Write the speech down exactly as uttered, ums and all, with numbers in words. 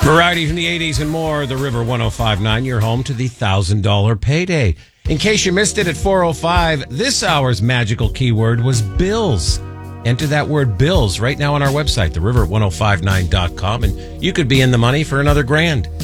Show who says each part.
Speaker 1: Variety from the eighties and more. The River one oh five point nine, your home to the one thousand dollars payday. In case you missed it at four oh five, this hour's magical keyword was bills. Enter that word bills right now on our website, the river one oh five nine dot com, and you could be in the money for another grand.